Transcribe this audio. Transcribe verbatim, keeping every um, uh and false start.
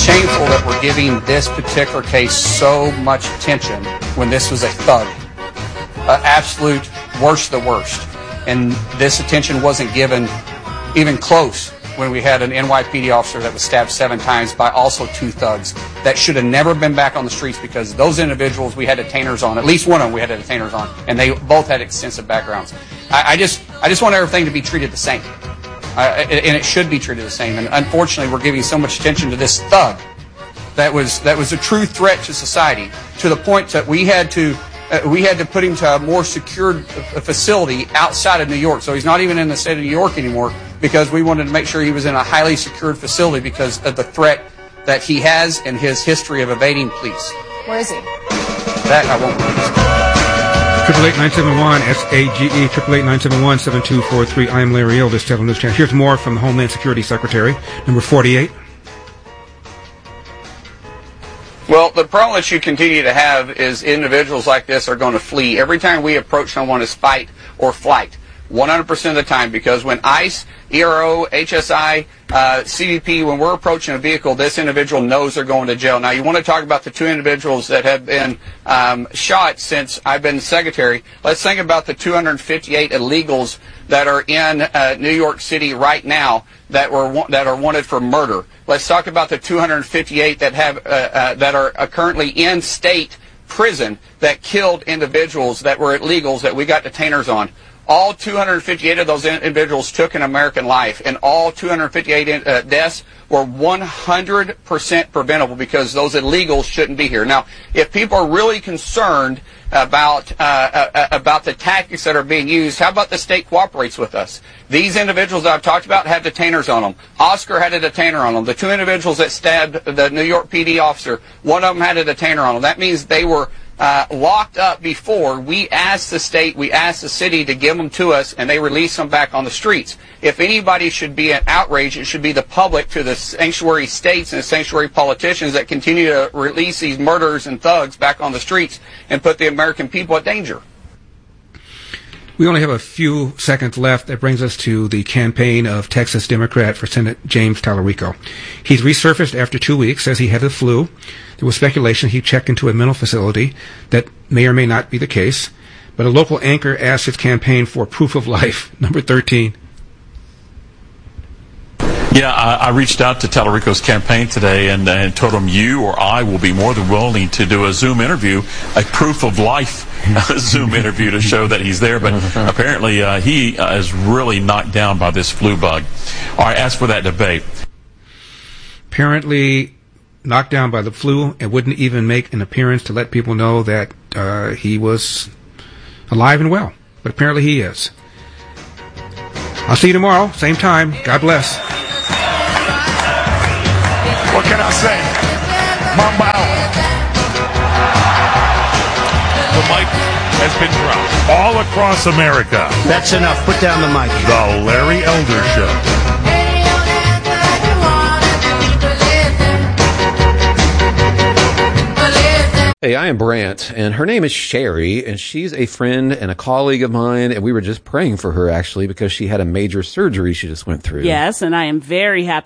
shameful that we're giving this particular case so much attention when this was a thug. Uh, absolute worst of the worst. And this attention wasn't given even close when we had an N Y P D officer that was stabbed seven times by also two thugs that should have never been back on the streets, because those individuals we had detainers on, at least one of them we had detainers on, and they both had extensive backgrounds. I, I just I just want everything to be treated the same. Uh, and it should be treated the same. And unfortunately, we're giving so much attention to this thug that was that was a true threat to society, to the point that we had to uh, we had to put him to a more secured facility outside of New York. So he's not even in the state of New York anymore, because we wanted to make sure he was in a highly secured facility because of the threat that he has and his history of evading police. Where is he? That I won't release. Triple eight nine seven one S A G E triple eight nine seven one seven two four three. I am Larry Elder, Seattle News Channel. Here's more from the Homeland Security Secretary, number forty-eight. Well, the problem that you continue to have is individuals like this are going to flee. Every time we approach someone as fight or flight, one hundred percent of the time, because when ICE, E R O, H S I, uh, C B P, when we're approaching a vehicle, this individual knows they're going to jail. Now, you want to talk about the two individuals that have been um, shot since I've been secretary. Let's think about the two hundred fifty-eight illegals that are in uh, New York City right now that were that are wanted for murder. Let's talk about the two hundred fifty-eight that have uh, uh, that are uh, currently in state prison that killed individuals that were illegals that we got detainers on. All two hundred fifty-eight of those individuals took an American life, and all two hundred fifty-eight uh, deaths were one hundred percent preventable because those illegals shouldn't be here. Now, if people are really concerned about uh, uh, about the tactics that are being used, how about the state cooperates with us? These individuals that I've talked about have detainers on them. Oscar had a detainer on them. The two individuals that stabbed the New York P D officer, one of them had a detainer on them. That means they were Uh, locked up before we asked the state, we asked the city to give them to us, and they released them back on the streets. If anybody should be an outrage, it should be the public to the sanctuary states and the sanctuary politicians that continue to release these murderers and thugs back on the streets and put the American people at danger. We only have a few seconds left. That brings us to the campaign of Texas Democrat for Senate James Tallarico. He's resurfaced after two weeks, says he had the flu. There was speculation he checked into a mental facility. That may or may not be the case. But a local anchor asked his campaign for proof of life. Number thirteen. Yeah, I, I reached out to Tallarico's campaign today and, and told him you or I will be more than willing to do a Zoom interview, a proof of life Zoom interview to show that he's there. But apparently uh, he uh, is really knocked down by this flu bug. All right, as for that debate. Apparently knocked down by the flu and wouldn't even make an appearance to let people know that uh, he was alive and well. But apparently he is. I'll see you tomorrow, same time. God bless. What can I say? Mamba out. The mic has been dropped all across America. That's enough. Put down the mic. The Larry Elder Show. Hey, I am Brant, and her name is Sherry, and she's a friend and a colleague of mine, and we were just praying for her, actually, because she had a major surgery she just went through. Yes, and I am very happy